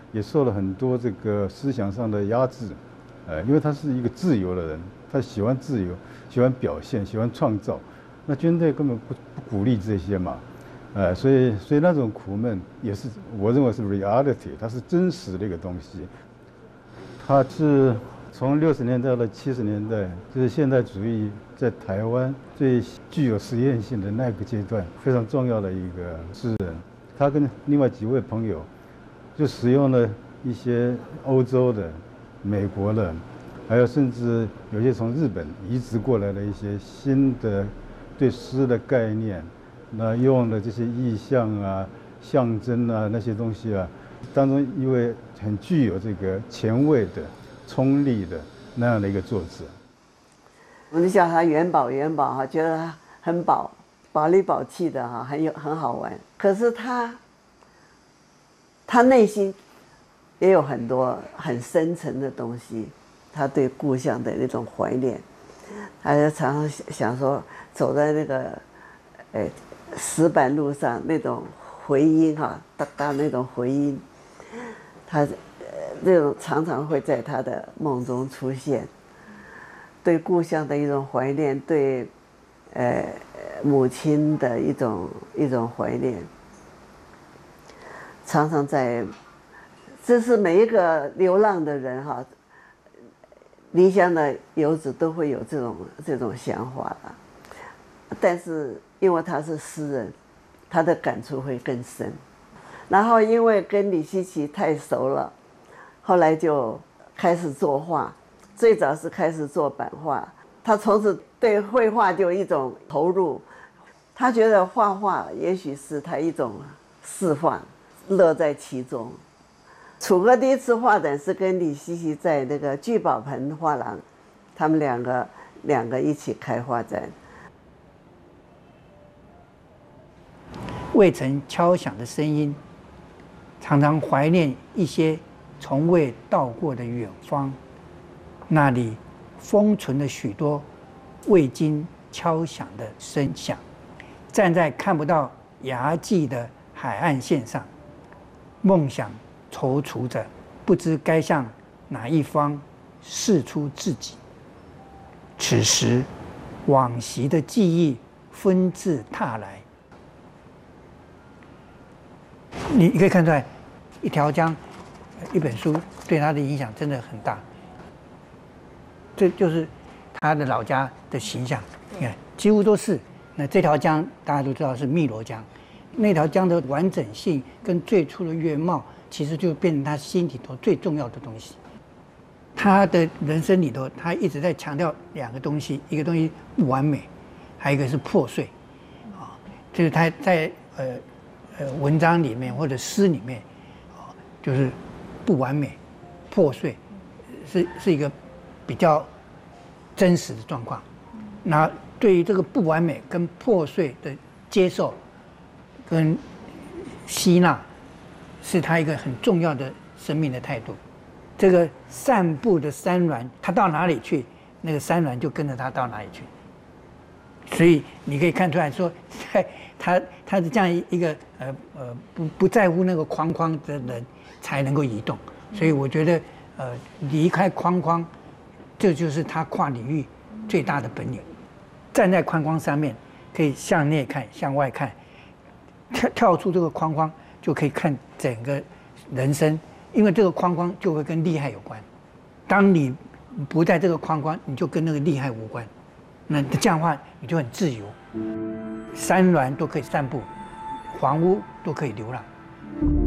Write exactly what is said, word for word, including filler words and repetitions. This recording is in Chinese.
也受了很多这个思想上的压制，呃，因为他是一个自由的人，他喜欢自由，喜欢表现，喜欢创造。那军队根本不不鼓励这些嘛，呃，所以所以那种苦闷也是我认为是 reality， 它是真实的一个东西。它是从六十年代到七十年代，就是现代主义在台湾最具有实验性的那个阶段，非常重要的一个诗人。他跟另外几位朋友，就使用了一些欧洲的、美国的，还有甚至有些从日本移植过来的一些新的对诗的概念，那用的这些意象啊、象征啊那些东西啊，当中一位很具有这个前卫的、冲力的那样的一个作者。 我们叫他元宝，元宝哈，觉得他很宝，宝里宝气的哈，很有很好玩。可是他，他内心也有很多很深沉的东西，他对故乡的那种怀念，他就常常想说，走在那个，呃，石板路上那种回音哈，哒哒那种回音，他，呃，那种常常会在他的梦中出现。对故乡的一种怀念，对，呃，母亲的一种一种怀念，常常在，这是每一个流浪的人哈，离乡的游子都会有这种这种想法啦。但是因为他是诗人，他的感触会更深。然后因为跟李希奇太熟了，后来就开始作画。最早是开始做版画，他从此对绘画就有一种投入，他觉得画画也许是他一种释放，乐在其中。楚歌第一次画展是跟李希奇在那个聚宝盆画廊，他们两个两个一起开画展。 未曾敲响的声音，常常怀念一些从未到过的远方。那里封存了许多未经敲响的声响，站在看不到崖际的海岸线上，梦想踌躇着，不知该向哪一方释出自己。此时，往昔的记忆纷至沓来。你可以看出来，一条江，一本书对他的影响真的很大。这就是他的老家的形象，你看几乎都是。那这条江大家都知道是汨罗江，那条江的完整性跟最初的原貌，其实就变成他心里头最重要的东西。他的人生里头，他一直在强调两个东西，一个东西不完美，还有一个是破碎。啊，就是他在呃呃文章里面或者诗里面，啊，就是不完美、破碎，是是一个比较真实的状况。那对于这个不完美跟破碎的接受跟吸纳，是他一个很重要的生命的态度。这个散步的山峦，他到哪里去，那个山峦就跟着他到哪里去。所以你可以看出来说，他他是这样一个呃呃不不在乎那个框框的人才能够移动。所以我觉得呃离开框框，这就是他跨领域最大的本领。站在框框上面，可以向内看，向外看，跳跳出这个框框，就可以看整个人生。因为这个框框就会跟厉害有关。当你不在这个框框，你就跟那个厉害无关。那这样的话，你就很自由。山峦都可以散步，房屋都可以流浪。